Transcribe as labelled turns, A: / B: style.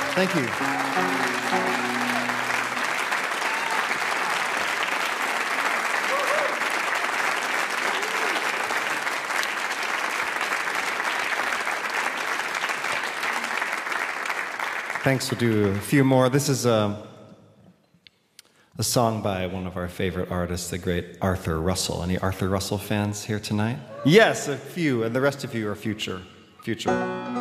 A: Thank you. Thanks, we'll do a few more. This is a song by one of our favorite artists, the great Arthur Russell. Any Arthur Russell fans here tonight? Yes, a few, and the rest of you are future.